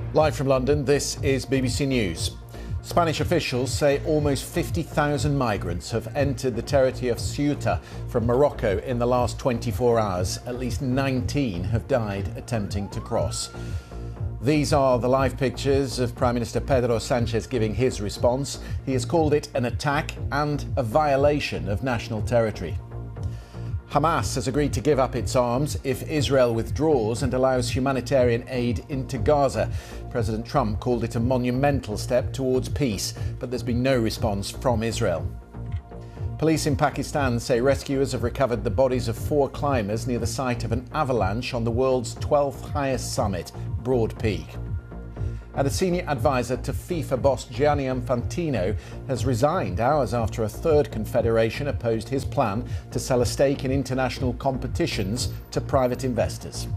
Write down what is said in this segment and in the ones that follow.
Live from London, this is BBC News. Spanish officials say almost 50,000 migrants have entered the territory of Ceuta from Morocco in the last 24 hours. At least 19 have died attempting to cross. These are the live pictures of Prime Minister Pedro Sanchez giving his response. He has called it an attack and a violation of national territory. Hamas has agreed to give up its arms if Israel withdraws and allows humanitarian aid into Gaza. President Trump called it a monumental step towards peace, but there's been no response from Israel. Police in Pakistan say rescuers have recovered the bodies of 4 climbers near the site of an avalanche on the world's 12th highest summit, Broad Peak. And a senior advisor to FIFA boss Gianni Infantino has resigned hours after a third confederation opposed his plan to sell a stake in international competitions to private investors.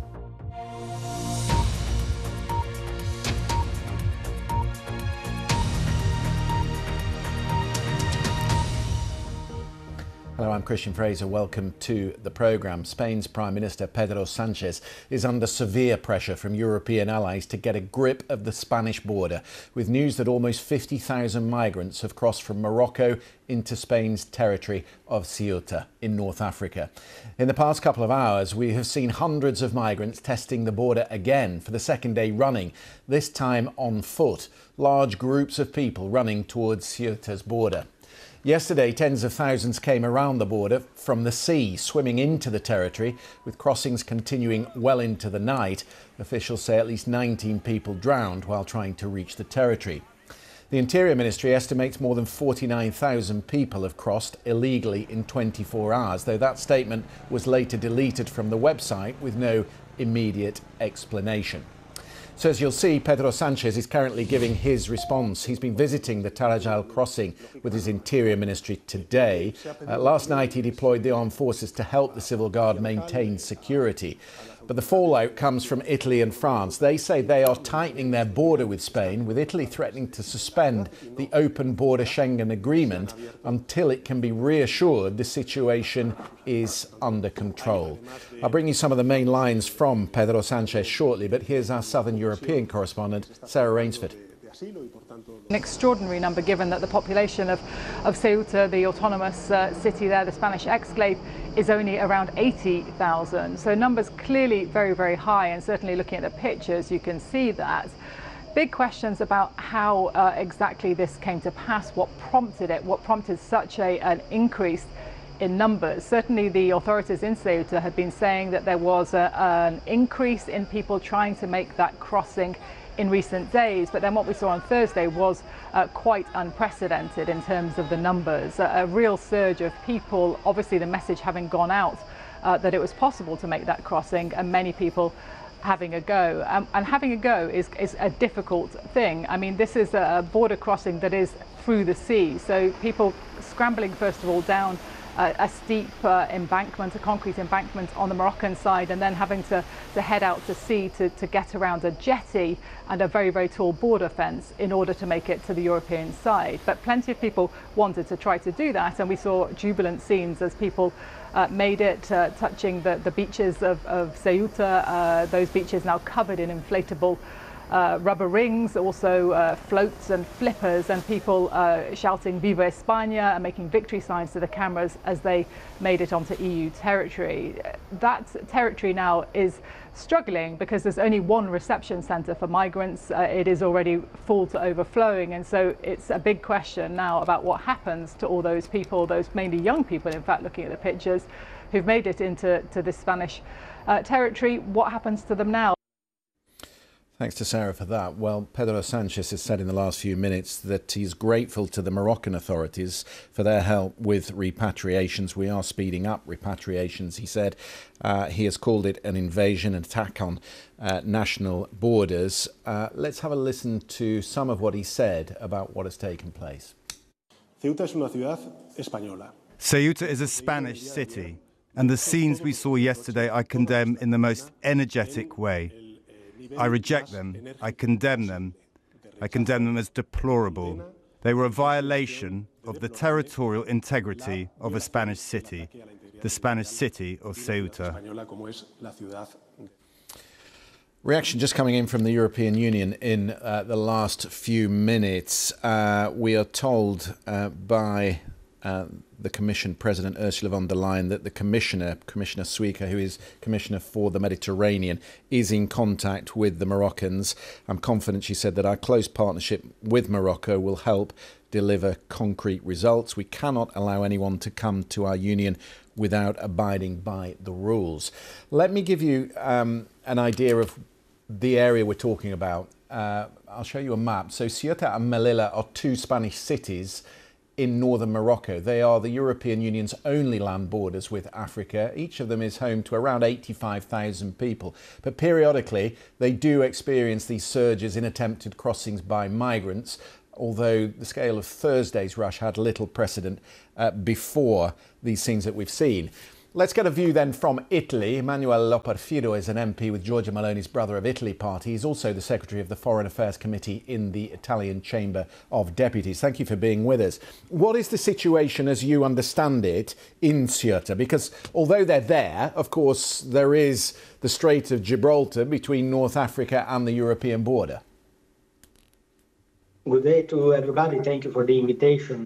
Hello, I'm Christian Fraser. Welcome to the programme. Spain's Prime Minister Pedro Sanchez is under severe pressure from European allies to get a grip of the Spanish border, with news that almost 50,000 migrants have crossed from Morocco into Spain's territory of Ceuta in North Africa. In the past couple of hours, we have seen hundreds of migrants testing the border again for the second day running, this time on foot. Large groups of people running towards Ceuta's border. Yesterday, tens of thousands came around the border from the sea, swimming into the territory, with crossings continuing well into the night. Officials say at least 19 people drowned while trying to reach the territory. The Interior Ministry estimates more than 49,000 people have crossed illegally in 24 hours, though that statement was later deleted from the website with no immediate explanation. So as you'll see, Pedro Sanchez is currently giving his response. He's been visiting the Tarajal crossing with his Interior Ministry today. Last night he deployed the armed forces to help the Civil Guard maintain security. But the fallout comes from Italy and France. They say they are tightening their border with Spain, with Italy threatening to suspend the open border Schengen agreement until it can be reassured the situation is under control. I'll bring you some of the main lines from Pedro Sanchez shortly, but here's our Southern European correspondent, Sarah Rainsford. An extraordinary number, given that the population of Ceuta, the autonomous city there, the Spanish exclave, is only around 80,000. So numbers clearly very, very high, and certainly looking at the pictures, you can see that. Big questions about how exactly this came to pass, what prompted it, what prompted such an increase in numbers. Certainly the authorities in Ceuta had been saying that there was an increase in people trying to make that crossing in recent days, but then what we saw on Thursday was quite unprecedented in terms of the numbers. A real surge of people, obviously the message having gone out that it was possible to make that crossing, and many people having a go. And having a go is a difficult thing. I mean, this is a border crossing that is through the sea, so people scrambling first of all down a steep embankment, a concrete embankment on the Moroccan side, and then having to head out to sea to get around a jetty and a very, very tall border fence in order to make it to the European side. But plenty of people wanted to try to do that, and we saw jubilant scenes as people made it, touching the beaches of Ceuta, those beaches now covered in inflatable rubber rings, also floats and flippers, and people shouting Viva España and making victory signs to the cameras as they made it onto EU territory. That territory now is struggling because there's only one reception centre for migrants. It is already full to overflowing, and so it's a big question now about what happens to all those people, those mainly young people, in fact, looking at the pictures, who've made it into this Spanish territory. What happens to them now? Thanks to Sarah for that. Well, Pedro Sanchez has said in the last few minutes that he's grateful to the Moroccan authorities for their help with repatriations. We are speeding up repatriations, he said. He has called it an invasion, an attack on national borders. Let's have a listen to some of what he said about what has taken place. Ceuta es una ciudad española. Ceuta is a Spanish city, and the scenes we saw yesterday I condemn in the most energetic way. I reject them. I condemn them. I condemn them as deplorable. They were a violation of the territorial integrity of a Spanish city, the Spanish city of Ceuta. Reaction just coming in from the European Union in the last few minutes. We are told by the Commission President Ursula von der Leyen that the Commissioner Suica, who is Commissioner for the Mediterranean, is in contact with the Moroccans. I'm confident, she said, that our close partnership with Morocco will help deliver concrete results. We cannot allow anyone to come to our union without abiding by the rules. Let me give you an idea of the area we're talking about. I'll show you a map. So Ceuta and Melilla are two Spanish cities in northern Morocco. They are the European Union's only land borders with Africa. Each of them is home to around 85,000 people. But periodically, they do experience these surges in attempted crossings by migrants, although the scale of Thursday's rush had little precedent before these scenes that we've seen. Let's get a view then from Italy. Emanuele Loparfido is an MP with Giorgia Meloni's Brother of Italy party. He's also the Secretary of the Foreign Affairs Committee in the Italian Chamber of Deputies. Thank you for being with us. What is the situation as you understand it in Ceuta? Because although they're there, of course, there is the Strait of Gibraltar between North Africa and the European border. Good day to everybody. Thank you for the invitation.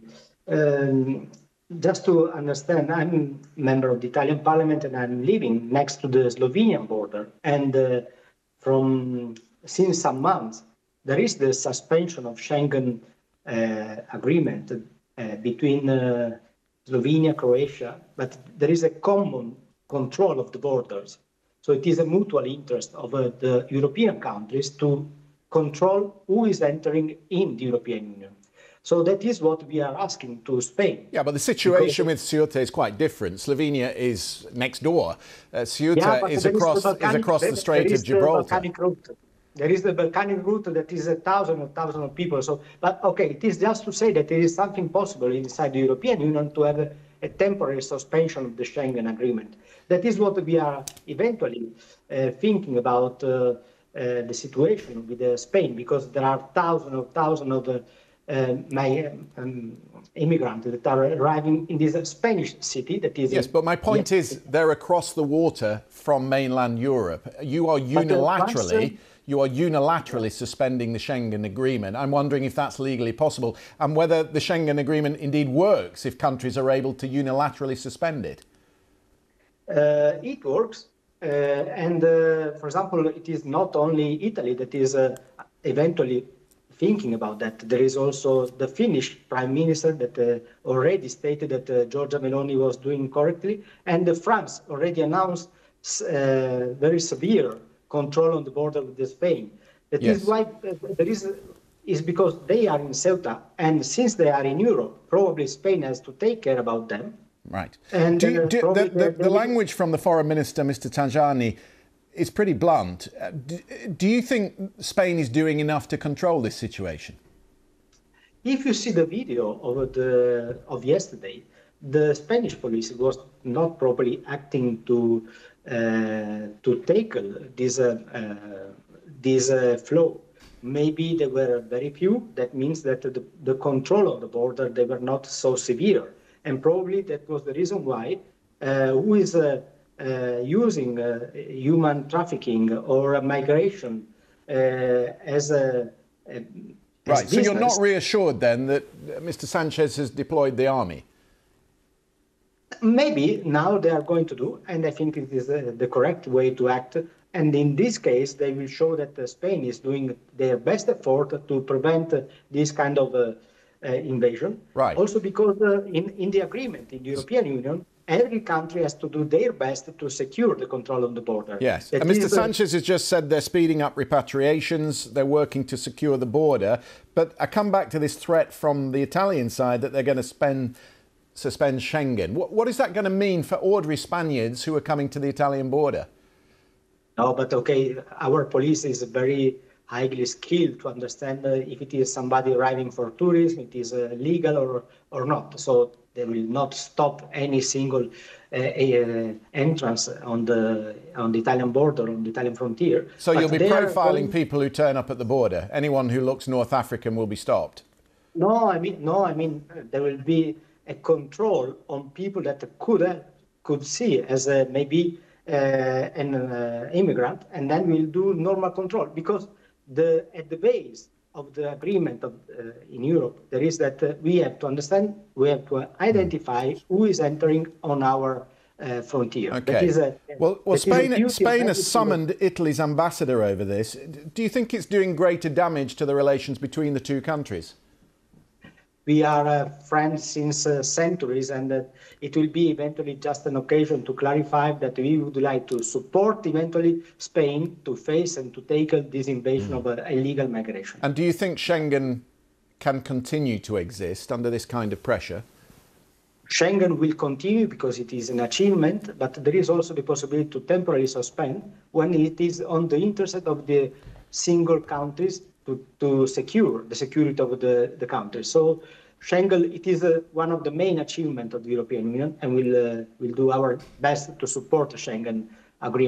Just to understand, I'm a member of the Italian Parliament and I'm living next to the Slovenian border. And since some months, there is the suspension of Schengen agreement between Slovenia, Croatia, but there is a common control of the borders. So it is a mutual interest of the European countries to control who is entering in the European Union. So that is what we are asking to Spain. Yeah, but the situation with Ceuta is quite different. Slovenia is next door. Ceuta is across the Strait of Gibraltar. There is the Balkanic route that is thousands of people. So, but okay, it is just to say that there is something possible inside the European Union to have a temporary suspension of the Schengen agreement. That is what we are eventually thinking about the situation with Spain, because there are thousands of immigrants that are arriving in this Spanish city that is... Yes, but my point is they're across the water from mainland Europe. You are unilaterally suspending the Schengen Agreement. I'm wondering if that's legally possible and whether the Schengen Agreement indeed works if countries are able to unilaterally suspend it. It works. For example, it is not only Italy that is eventually thinking about that. There is also the Finnish Prime Minister that already stated that Giorgia Meloni was doing correctly, and France already announced very severe control on the border with Spain. That yes. is why there is because they are in Ceuta, and since they are in Europe, probably Spain has to take care about them. Right. And the language from the Foreign Minister, Mr. Tajani, is pretty blunt. Do you think Spain is doing enough to control this situation? If you see the video of yesterday, the Spanish police was not properly acting to tackle this flow. Maybe there were very few. That means that the control of the border, they were not so severe. And probably that was the reason why who is using human trafficking or migration as a right. So you're not reassured then that Mr. Sanchez has deployed the army? Maybe now they are going to do, and I think it is the correct way to act. And in this case, they will show that Spain is doing their best effort to prevent this kind of invasion. Right. Also because in the agreement in the European Union, every country has to do their best to secure the control of the border. Yes, and Mr. Sanchez has just said they're speeding up repatriations, they're working to secure the border. But I come back to this threat from the Italian side that they're going to suspend Schengen. What is that going to mean for ordinary Spaniards who are coming to the Italian border? No, but okay, our police is very highly skilled to understand if it is somebody arriving for tourism, it is legal or not. So they will not stop any single entrance on the Italian border, on the Italian frontier. So you'll be profiling people who turn up at the border. Anyone who looks North African will be stopped. No, I mean there will be a control on people that could see as maybe an immigrant, and then we'll do normal control, because at the base of the agreement in Europe, there is that we have to understand, we have to identify who is entering on our frontier. Okay. Spain has summoned Italy's ambassador over this. Do you think it's doing greater damage to the relations between the two countries? We are friends since centuries, and it will be eventually just an occasion to clarify that we would like to support eventually Spain to face and to tackle this invasion of illegal migration. And do you think Schengen can continue to exist under this kind of pressure? Schengen will continue because it is an achievement, but there is also the possibility to temporarily suspend when it is on the interest of the single countries to secure the security of the country. So Schengen, it is one of the main achievements of the European Union, and we'll do our best to support the Schengen agreement.